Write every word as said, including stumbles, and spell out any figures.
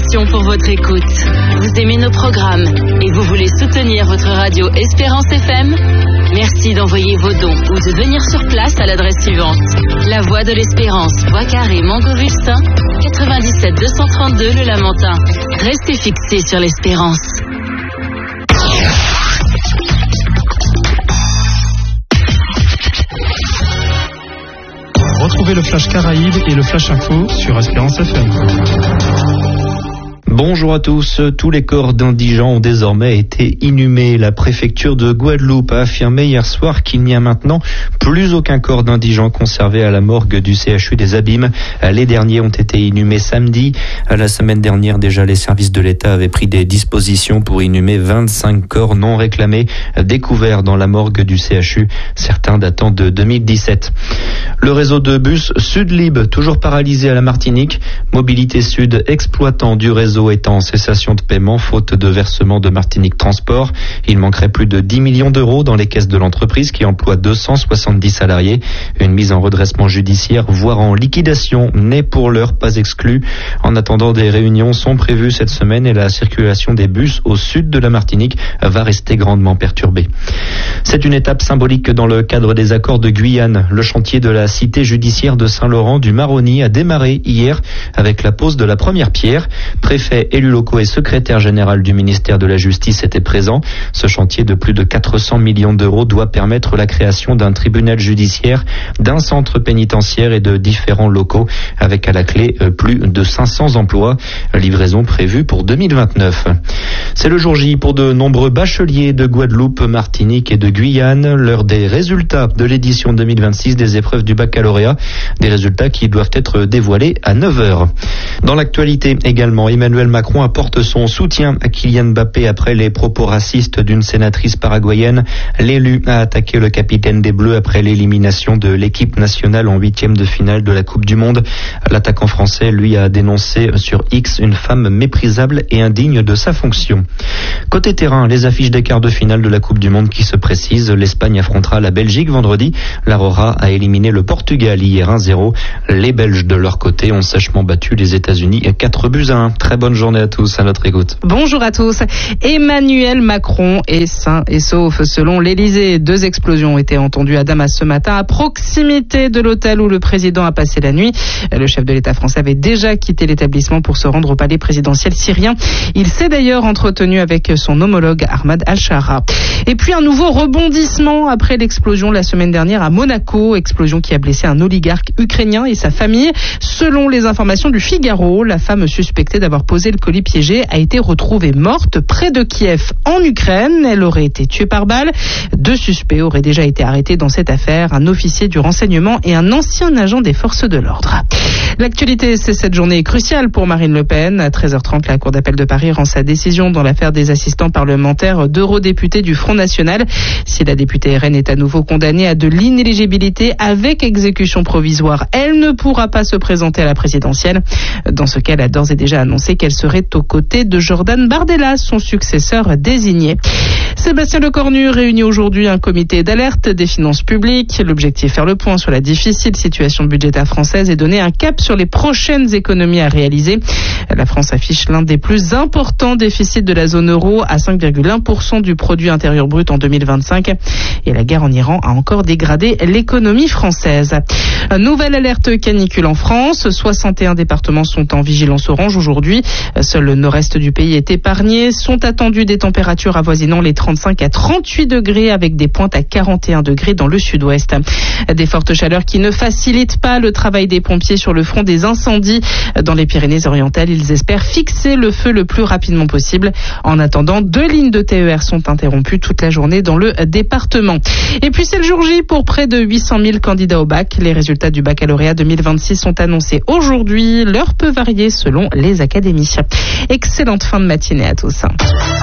attention pour votre écoute. Vous aimez nos programmes et vous voulez soutenir votre radio Espérance F M? Merci d'envoyer vos dons ou de venir sur place à l'adresse suivante. La Voie de l'Espérance, Bois Carré, Mangovustin, quatre-vingt-dix-sept deux cent trente-deux Le Lamentin. Restez fixés sur l'Espérance. Retrouvez le Flash Caraïbes et le Flash Info sur Espérance F M. Bonjour à tous. Tous les corps d'indigents ont désormais été inhumés. La préfecture de Guadeloupe a affirmé hier soir qu'il n'y a maintenant plus aucun corps d'indigents conservé à la morgue du C H U des Abîmes. Les derniers ont été inhumés samedi. La semaine dernière, déjà, les services de l'État avaient pris des dispositions pour inhumer vingt-cinq corps non réclamés découverts dans la morgue du C H U, certains datant de deux mille dix-sept. Le réseau de bus Sud-Lib, toujours paralysé à la Martinique. Mobilité Sud, exploitant du réseau, est en cessation de paiement faute de versement de Martinique Transport. Il manquerait plus de dix millions d'euros dans les caisses de l'entreprise qui emploie deux cent soixante-dix salariés. Une mise en redressement judiciaire, voire en liquidation, n'est pour l'heure pas exclue. En attendant, des réunions sont prévues cette semaine et la circulation des bus au sud de la Martinique va rester grandement perturbée. C'est une étape symbolique dans le cadre des accords de Guyane. Le chantier de la cité judiciaire de Saint-Laurent du Maroni a démarré hier avec la pose de la première pierre. Préfet, élus locaux et secrétaire général du ministère de la Justice étaient présents. Ce chantier de plus de quatre cents millions d'euros doit permettre la création d'un tribunal judiciaire, d'un centre pénitentiaire et de différents locaux, avec à la clé plus de cinq cents emplois. Livraison prévue pour deux mille vingt-neuf. C'est le jour J pour de nombreux bacheliers de Guadeloupe, Martinique et de Guyane, l'heure des résultats de l'édition deux mille vingt-six des épreuves du baccalauréat. Des résultats qui doivent être dévoilés à neuf heures. Dans l'actualité également, Emmanuel Macron apporte son soutien à Kylian Mbappé après les propos racistes d'une sénatrice paraguayenne. L'élu a attaqué le capitaine des Bleus après l'élimination de l'équipe nationale en huitième de finale de la Coupe du Monde. L'attaquant français, lui, a dénoncé sur X une femme méprisable et indigne de sa fonction. Côté terrain, les affiches des quarts de finale de la Coupe du Monde qui se précisent. L'Espagne affrontera la Belgique vendredi. L'Aurora a éliminé le Portugal hier un zéro. Les Belges, de leur côté, ont sèchement battu les États-Unis quatre buts à un. Très bonne journée à tous, à notre écoute. Bonjour à tous. Emmanuel Macron est sain et sauf selon l'Élysée. Deux explosions ont été entendues à Damas ce matin à proximité de l'hôtel où le président a passé la nuit. Le chef de l'État français avait déjà quitté l'établissement pour se rendre au palais présidentiel syrien. Il s'est d'ailleurs entretenu avec son homologue Ahmad Al-Shara. Et puis un nouveau rebondissement après l'explosion la semaine dernière à Monaco. Explosion qui a blessé un oligarque ukrainien et sa famille. Selon les informations du Figaro, la femme suspectée d'avoir posé le colis piégé a été retrouvée morte près de Kiev en Ukraine. Elle aurait été tuée par balle. Deux suspects auraient déjà été arrêtés dans cette affaire, un officier du renseignement et un ancien agent des forces de l'ordre. L'actualité, c'est cette journée cruciale pour Marine Le Pen. À treize heures trente, la Cour d'appel de Paris rend sa décision dans l'affaire des assistants parlementaires d'eurodéputés du Front National. Si la députée R N est à nouveau condamnée à de l'inéligibilité avec exécution provisoire, elle ne pourra pas se présenter à la présidentielle. Dans ce cas, elle a d'ores et déjà annoncé qu'elle serait aux côtés de Jordan Bardella, son successeur désigné. Sébastien Lecornu réunit aujourd'hui un comité d'alerte des finances publiques. L'objectif, faire le point sur la difficile situation budgétaire française et donner un cap sur les prochaines économies à réaliser. La France affiche l'un des plus importants déficits de la zone euro à cinq virgule un pour cent du produit intérieur brut en deux mille vingt-cinq. Et la guerre en Iran a encore dégradé l'économie française. Nouvelle alerte canicule en France. soixante et un départements sont en vigilance orange aujourd'hui. Seul le nord-est du pays est épargné. Sont attendues des températures avoisinant les trente-cinq à trente-huit degrés avec des pointes à quarante et un degrés dans le sud-ouest. Des fortes chaleurs qui ne facilitent pas le travail des pompiers sur le front des incendies. Dans les Pyrénées-Orientales, ils espèrent fixer le feu le plus rapidement possible. En attendant, deux lignes de T E R sont interrompues toute la journée dans le département. Et puis c'est le jour J pour près de huit cent mille candidats au bac. Les résultats du baccalauréat deux mille vingt-six sont annoncés aujourd'hui. L'heure peut varier selon les académies. Excellente fin de matinée à tous.